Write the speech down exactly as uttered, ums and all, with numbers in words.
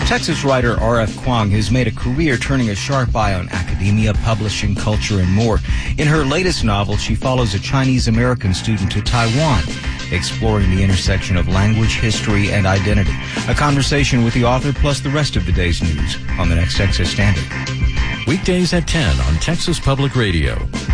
Texas writer R F Kuang has made a career turning a sharp eye on academia, publishing, culture, and more. In her latest novel, she follows a Chinese-American student to Taiwan, exploring the intersection of language, history, and identity. A conversation with the author plus the rest of the day's news on the next Texas Standard. Weekdays at ten on Texas Public Radio.